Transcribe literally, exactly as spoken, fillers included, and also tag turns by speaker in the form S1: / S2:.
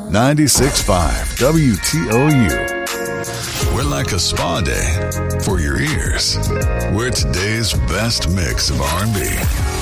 S1: ninety-six point five W T O U. We're like a spa day for your ears. We're today's best mix of R and B.